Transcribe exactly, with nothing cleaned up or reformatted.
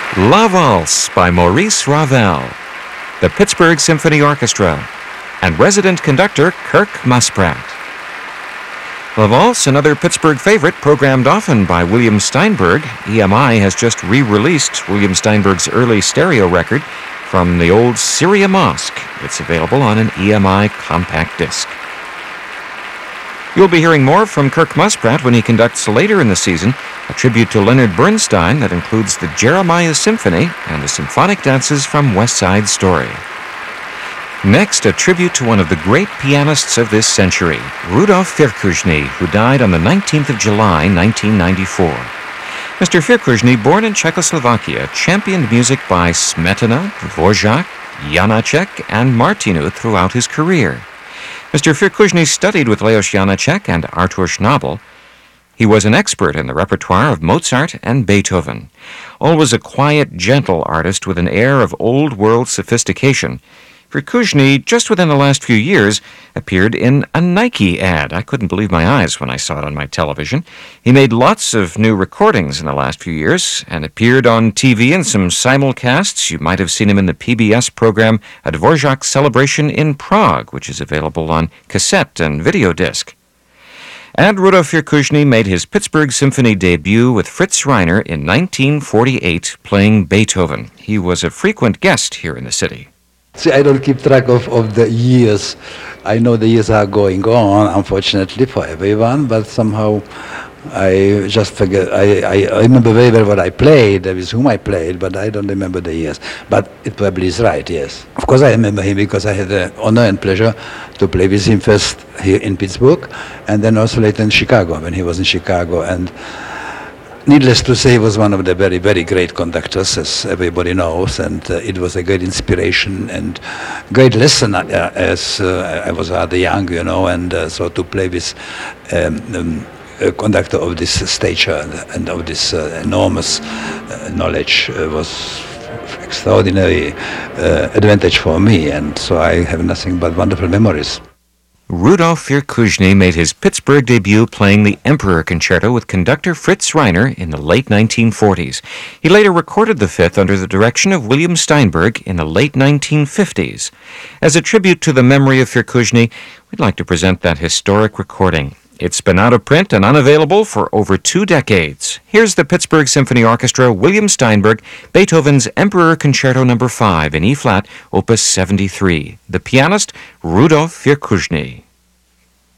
La Valse by Maurice Ravel, the Pittsburgh Symphony Orchestra, and resident conductor Kirk Muspratt. La Valse, another Pittsburgh favorite, programmed often by William Steinberg. E M I has just re-released William Steinberg's early stereo record from the old Syria Mosque. It's available on an E M I compact disc. You'll be hearing more from Kirk Muspratt when he conducts later in the season a tribute to Leonard Bernstein that includes the Jeremiah Symphony and the symphonic dances from West Side Story. Next, a tribute to one of the great pianists of this century, Rudolf Firkushny, who died on the nineteenth of July, nineteen ninety-four. Mister Firkushny, born in Czechoslovakia, championed music by Smetana, Dvorak, Janacek, and Martinu throughout his career. Mister Firkushny studied with Leos Janacek and Artur Schnabel. He was an expert in the repertoire of Mozart and Beethoven. Always a quiet, gentle artist with an air of old-world sophistication, Firkushny, just within the last few years, appeared in a Nike ad. I couldn't believe my eyes when I saw it on my television. He made lots of new recordings in the last few years and appeared on T V in some simulcasts. You might have seen him in the P B S program A Dvorak Celebration in Prague, which is available on cassette and video disc. And Rudolf Firkushny made his Pittsburgh Symphony debut with Fritz Reiner in nineteen forty-eight, playing Beethoven. He was a frequent guest here in the city. See, I don't keep track of, of the years. I know the years are going on, unfortunately, for everyone, but somehow I just forget. I, I, I remember very well what I played, with whom I played, but I don't remember the years. But it probably is right, yes. Of course I remember him because I had the honor and pleasure to play with him first here in Pittsburgh, and then also later in Chicago, when he was in Chicago. And needless to say, he was one of the very, very great conductors, as everybody knows, and uh, it was a great inspiration and great lesson uh, as uh, I was rather young, you know, and uh, so to play with um, um, a conductor of this stature and of this uh, enormous uh, knowledge uh, was extraordinary uh, advantage for me, and so I have nothing but wonderful memories. Rudolf Firkushny made his Pittsburgh debut playing the Emperor Concerto with conductor Fritz Reiner in the late nineteen forties. He later recorded the Fifth under the direction of William Steinberg in the late nineteen fifties. As a tribute to the memory of Firkushny, we'd like to present that historic recording. It's been out of print and unavailable for over two decades. Here's the Pittsburgh Symphony Orchestra, William Steinberg, Beethoven's Emperor Concerto number five in E-flat, Opus seventy-three. The pianist, Rudolf Firkushny.